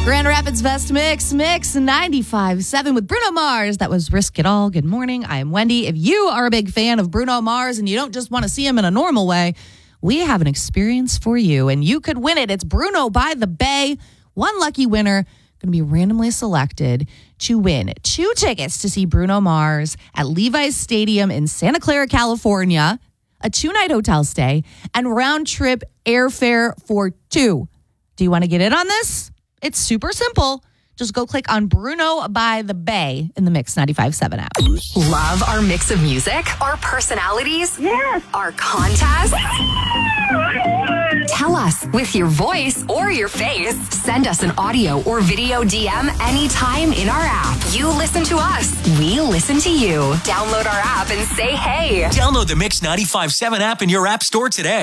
Grand Rapids Best Mix 95.7 with Bruno Mars. That was Risk It All. Good morning. I am Wendy. If you are a big fan of Bruno Mars and you don't just want to see him in a normal way, we have an experience for you, and you could win it. It's Bruno by the Bay. One lucky winner going to be randomly selected to win 2 tickets to see Bruno Mars at Levi's Stadium in Santa Clara, California, a 2-night hotel stay, and round-trip airfare for 2. Do you want to get in on this? It's super simple. Just go click on Bruno by the Bay in the Mix 95.7 app. Love our mix of music, our personalities, our contests. Tell us with your voice or your face. Send us an audio or video DM anytime in our app. You listen to us. We listen to you. Download our app and say hey. Download the Mix 95.7 app in your app store today.